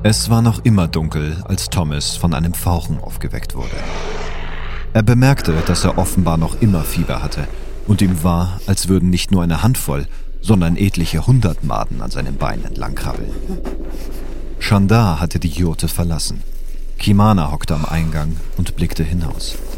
Es war noch immer dunkel, als Thomas von einem Fauchen aufgeweckt wurde. Er bemerkte, dass er offenbar noch immer Fieber hatte und ihm war, als würden nicht nur eine Handvoll, sondern etliche 100 Maden an seinem Bein entlangkrabbeln. Chandar hatte die Jurte verlassen. Kimana hockte am Eingang und blickte hinaus.